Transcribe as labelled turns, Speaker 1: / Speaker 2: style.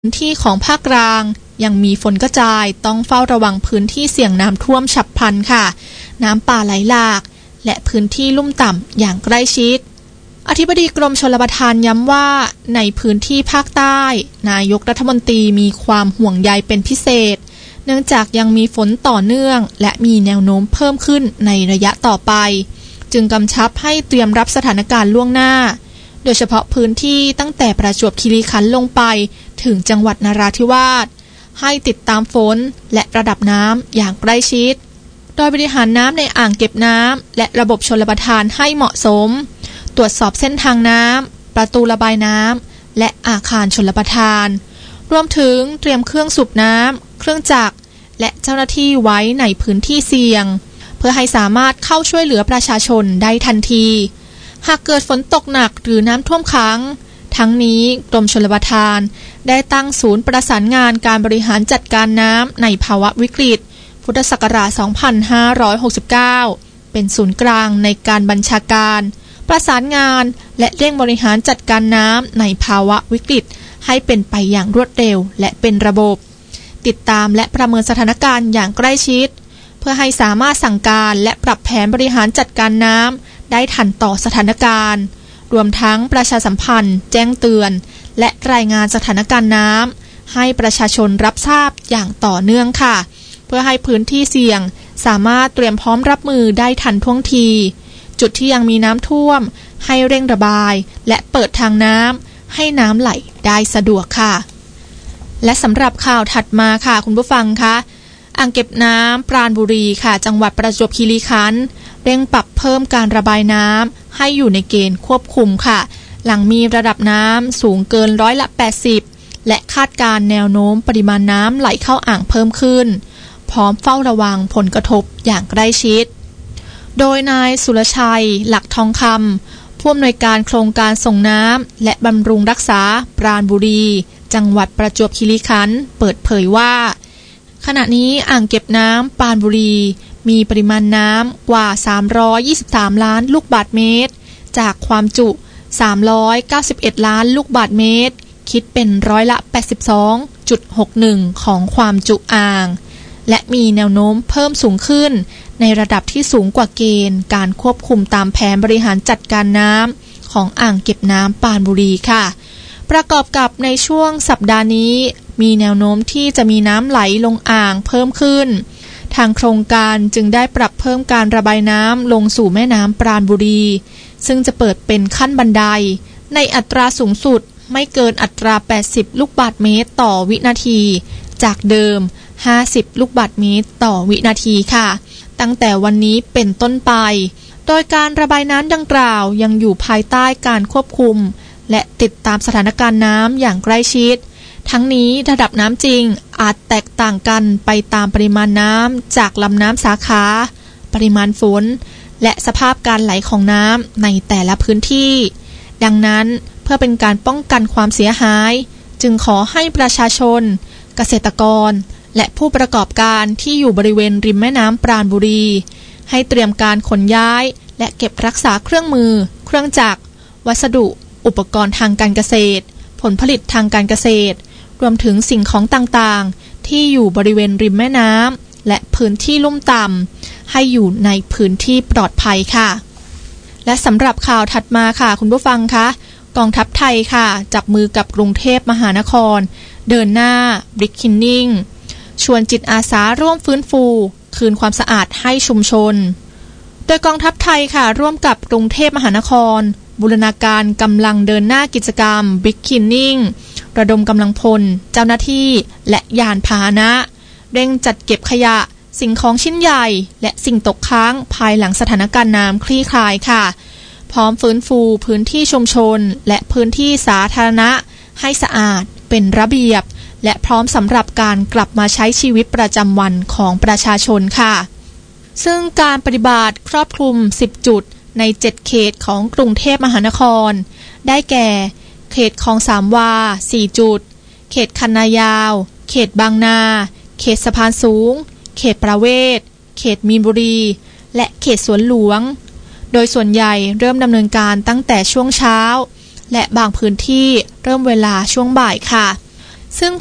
Speaker 1: พื้นที่ของภาคกลางยังมีฝนกระจายต้องเฝ้าระวังพื้นที่เสี่ยงน้ำท่วมฉับพลันค่ะน้ำป่าไหลหลากและพื้นที่ลุ่มต่ำอย่างใกล้ชิดอธิบดีกรมชลประทานย้ำว่าในพื้นที่ภาคใต้นายกรัฐมนตรีมีความห่วงใยเป็นพิเศษเนื่องจากยังมีฝนต่อเนื่องและมีแนวโน้มเพิ่มขึ้นในระยะต่อไปจึงกำชับให้เตรียมรับสถานการณ์ล่วงหน้าโดยเฉพาะพื้นที่ตั้งแต่ประจวบคีรีขันธ์ลงไปถึงจังหวัดนราธิวาสให้ติดตามฝนและระดับน้ำอย่างใกล้ชิดโดยบริหารน้ำในอ่างเก็บน้ำและระบบชลประทานให้เหมาะสมตรวจสอบเส้นทางน้ำประตูระบายน้ำและอาคารชลประทานรวมถึงเตรียมเครื่องสูบน้ำเครื่องจักรและเจ้าหน้าที่ไว้ในพื้นที่เสี่ยงเพื่อให้สามารถเข้าช่วยเหลือประชาชนได้ทันทีหากเกิดฝนตกหนักหรือน้ำท่วมขังทั้งนี้กรมชลประทานได้ตั้งศูนย์ประสานงานการบริหารจัดการน้ำในภาวะวิกฤตพุทธศักราช 2569 เป็นศูนย์กลางในการบัญชาการประสานงานและเร่งบริหารจัดการน้ำในภาวะวิกฤตให้เป็นไปอย่างรวดเร็วและเป็นระบบติดตามและประเมินสถานการณ์อย่างใกล้ชิดเพื่อให้สามารถสั่งการและปรับแผนบริหารจัดการน้ำได้ทันต่อสถานการณ์รวมทั้งประชาสัมพันธ์แจ้งเตือนและรายงานสถานการณ์น้ำให้ประชาชนรับทราบอย่างต่อเนื่องค่ะเพื่อให้พื้นที่เสี่ยงสามารถเตรียมพร้อมรับมือได้ทันท่วงทีจุดที่ยังมีน้ำท่วมให้เร่งระบายและเปิดทางน้ำให้น้ำไหลได้สะดวกค่ะและสำหรับข่าวถัดมาค่ะคุณผู้ฟังคะอ่างเก็บน้ำปราณบุรีค่ะจังหวัดประจวบคีรีขันธ์เร่งปรับเพิ่มการระบายน้ำให้อยู่ในเกณฑ์ควบคุมค่ะหลังมีระดับน้ำสูงเกิน80%และคาดการแนวโน้มปริมาณน้ำไหลเข้าอ่างเพิ่มขึ้นพร้อมเฝ้าระวังผลกระทบอย่างใกล้ชิดโดยนายสุรชัยหลักทองคำผู้อำนวยการโครงการส่งน้ำและบำรุงรักษาปราณบุรีจังหวัดประจวบคีรีขันธ์เปิดเผยว่าขณะนี้อ่างเก็บน้ำปราณบุรีมีปริมาณน้ำกว่า323ล้านลูกบาศก์เมตรจากความจุ391ล้านลูกบาศก์เมตรคิดเป็น82.61% ของความจุอ่างและมีแนวโน้มเพิ่มสูงขึ้นในระดับที่สูงกว่าเกณฑ์การควบคุมตามแผนบริหารจัดการน้ำของอ่างเก็บน้ำปราณบุรีค่ะประกอบกับในช่วงสัปดาห์นี้มีแนวโน้มที่จะมีน้ำไหลลงอ่างเพิ่มขึ้นทางโครงการจึงได้ปรับเพิ่มการระบายน้ำลงสู่แม่น้ำปราณบุรีซึ่งจะเปิดเป็นขั้นบันไดในอัตราสูงสุดไม่เกินอัตรา80ลูกบาศก์เมตรต่อวินาทีจากเดิม50ลูกบาศก์เมตรต่อวินาทีค่ะตั้งแต่วันนี้เป็นต้นไปโดยการระบายน้ำดังกล่าวยังอยู่ภายใต้การควบคุมและติดตามสถานการณ์น้ำอย่างใกล้ชิดทั้งนี้ระดับน้ำจริงอาจแตกต่างกันไปตามปริมาณน้ำจากลำน้ำสาขาปริมาณฝนและสภาพการไหลของน้ำในแต่ละพื้นที่ดังนั้นเพื่อเป็นการป้องกันความเสียหายจึงขอให้ประชาชนเกษตรกรและผู้ประกอบการที่อยู่บริเวณริมแม่น้ำปราณบุรีให้เตรียมการขนย้ายและเก็บรักษาเครื่องมือเครื่องจักรวัสดุอุปกรณ์ทางการเกษตรผลผลิตทางการเกษตรรวมถึงสิ่งของต่างๆที่อยู่บริเวณริมแม่น้ำและพื้นที่ลุ่มต่ำให้อยู่ในพื้นที่ปลอดภัยค่ะและสำหรับข่าวถัดมาค่ะคุณผู้ฟังคะกองทัพไทยค่ะจับมือกับกรุงเทพมหานครเดินหน้า Brick Cleaning ชวนจิตอาสาร่วมฟื้นฟูคืนความสะอาดให้ชุมชนโดยกองทัพไทยค่ะร่วมกับกรุงเทพมหานครบูรณาการกำลังเดินหน้ากิจกรรม Brick Cleaning ระดมกำลังพลเจ้าหน้าที่และยานพาหนะเร่งจัดเก็บขยะสิ่งของชิ้นใหญ่และสิ่งตกค้างภายหลังสถานการณ์น้ำคลี่คลายค่ะพร้อมฟื้นฟูพื้นที่ชุมชนและพื้นที่สาธารณะให้สะอาดเป็นระเบียบและพร้อมสำหรับการกลับมาใช้ชีวิตประจำวันของประชาชนค่ะซึ่งการปฏิบัติครอบคลุม10จุดใน7เขตของกรุงเทพมหานครได้แก่เขตคลองสามวา4จุดเขตคันนายาวเขตบางนาเขตสะพานสูงเขตประเวศเขตมีนบุรีและเขตสวนหลวงโดยส่วนใหญ่เริ่มดำเนินการตั้งแต่ช่วงเช้าและบางพื้นที่เริ่มเวลาช่วงบ่ายค่ะซึ่ง